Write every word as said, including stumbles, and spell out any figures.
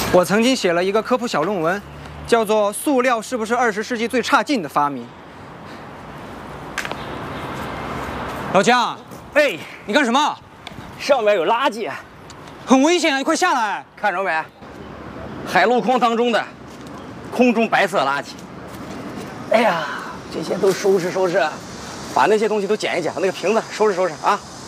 我曾经写了一个科普小论文，叫做《塑料是不是二十世纪最差劲的发明》。老姜， 哎， 你干什么？ 上面有垃圾， 很危险啊！你快下来！ 看着没？海陆空当中的空中白色垃圾。哎呀，这些都收拾收拾，把那些东西都捡一捡，那个瓶子收拾收拾啊。